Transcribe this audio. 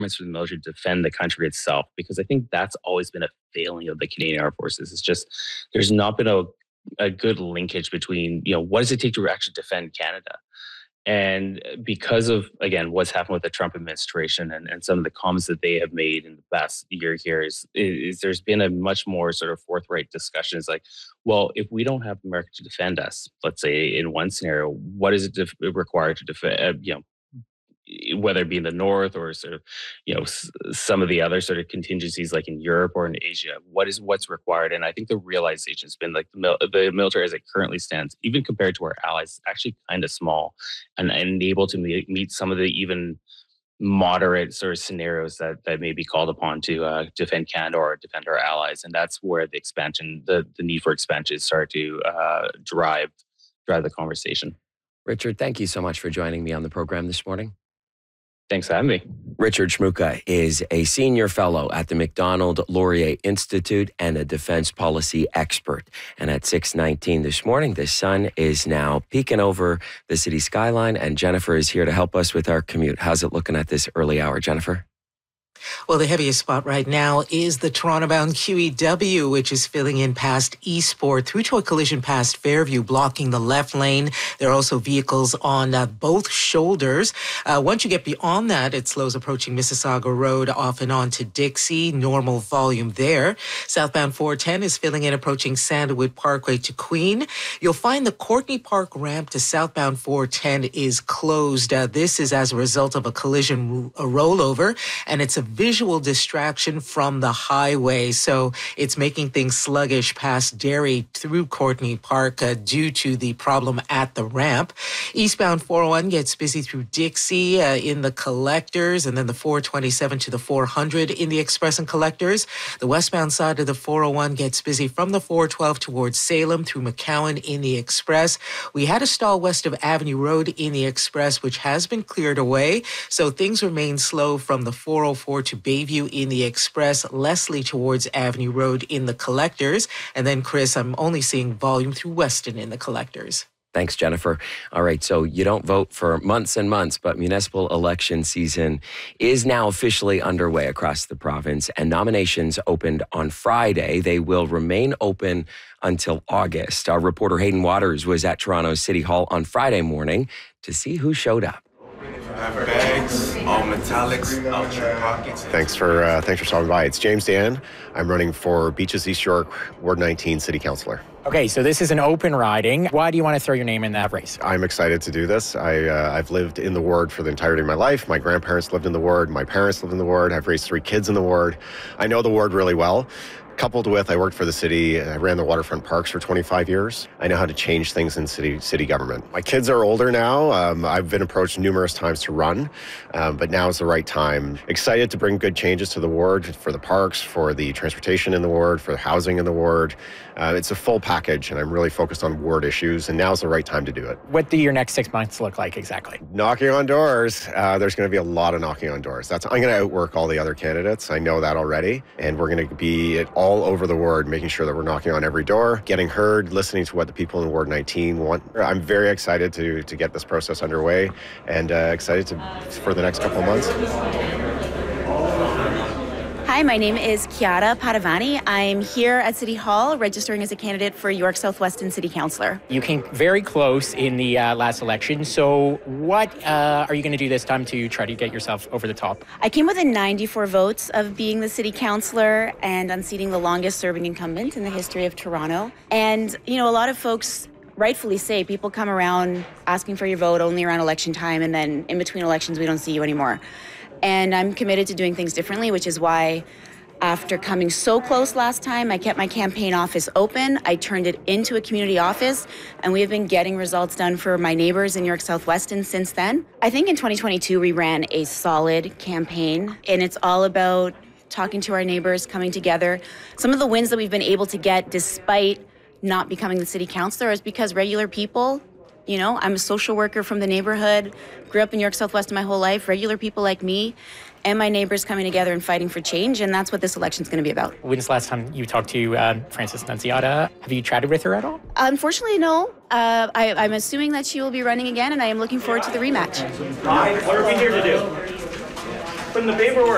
for the military to defend the country itself, because I think that's always been a failing of the Canadian Armed Forces. It's just there's not been a good linkage between, what does it take to actually defend Canada? And because of, again, what's happened with the Trump administration and some of the comments that they have made in the past year here is there's been a much more sort of forthright discussion. It's like, well, if we don't have America to defend us, let's say in one scenario, what is it required to defend, whether it be in the north or sort of, some of the other sort of contingencies like in Europe or in Asia, what's required? And I think the realization has been like the military as it currently stands, even compared to our allies, is actually kind of small and able to meet some of the even moderate sort of scenarios that may be called upon to defend Canada or defend our allies. And that's where the expansion, the need for expansion start to drive the conversation. Richard, thank you so much for joining me on the program this morning. Thanks for having me. Richard Shmuka is a senior fellow at the Macdonald-Laurier Institute and a defense policy expert. And at 6:19 this morning, the sun is now peeking over the city skyline, and Jennifer is here to help us with our commute. How's it looking at this early hour, Jennifer? Well, the heaviest spot right now is the Toronto-bound QEW, which is filling in past Eastport through to a collision past Fairview, blocking the left lane. There are also vehicles on both shoulders. Once you get beyond that, it slows approaching Mississauga Road off and on to Dixie. Normal volume there. Southbound 410 is filling in approaching Sandalwood Parkway to Queen. You'll find the Courtney Park ramp to southbound 410 is closed. This is as a result of a collision rollover, and it's a visual distraction from the highway. So it's making things sluggish past Derry through Courtney Park due to the problem at the ramp. Eastbound 401 gets busy through Dixie in the collectors, and then the 427 to the 400 in the express and collectors. The westbound side of the 401 gets busy from the 412 towards Salem through McCowan in the express. We had a stall west of Avenue Road in the express, which has been cleared away. So things remain slow from the 404 to Bayview in the express, Leslie towards Avenue Road in the collectors. And then, Chris, I'm only seeing volume through Weston in the collectors. Thanks, Jennifer. All right, so you don't vote for months and months, but municipal election season is now officially underway across the province, and nominations opened on Friday. They will remain open until August. Our reporter Hayden Waters was at Toronto City Hall on Friday morning to see who showed up. Bags, all metallics, out your pockets. Thanks for stopping by. It's James Dan. I'm running for Beaches East York, Ward 19 City Councillor. Okay, so this is an open riding. Why do you want to throw your name in that race? I'm excited to do this. I've lived in the ward for the entirety of my life. My grandparents lived in the ward. My parents lived in the ward. I've raised 3 kids in the ward. I know the ward really well. Coupled with, I worked for the city. I ran the waterfront parks for 25 years. I know how to change things in city government. My kids are older now. I've been approached numerous times to run, but now is the right time. Excited to bring good changes to the ward, for the parks, for the transportation in the ward, for the housing in the ward. It's a full package, and I'm really focused on ward issues, and now's the right time to do it. What do your next 6 months look like exactly? Knocking on doors. There's going to be a lot of knocking on doors. I'm going to outwork all the other candidates. I know that already, and we're going to be all over the ward, making sure that we're knocking on every door, getting heard, listening to what the people in Ward 19 want. I'm very excited to get this process underway, and excited for the next couple of months. Hi, my name is Chiara Padavani. I'm here at City Hall registering as a candidate for York South-Weston City Councillor. You came very close in the last election, so what are you going to do this time to try to get yourself over the top? I came within 94 votes of being the city councillor and unseating the longest serving incumbent in the history of Toronto. And, a lot of folks rightfully say people come around asking for your vote only around election time, and then in between elections we don't see you anymore. And I'm committed to doing things differently, which is why after coming so close last time, I kept my campaign office open. I turned it into a community office, and we have been getting results done for my neighbors in York South-Weston since then. I think in 2022, we ran a solid campaign, and it's all about talking to our neighbors, coming together. Some of the wins that we've been able to get despite not becoming the city councillor is because regular people, I'm a social worker from the neighborhood, grew up in York South-Weston my whole life, regular people like me and my neighbors coming together and fighting for change, and that's what this election's going to be about. When's the last time you talked to Frances Nunziata? Have you chatted with her at all? Unfortunately, no. I'm assuming that she will be running again, and I am looking forward to the rematch. What are we here to do? From the paperwork.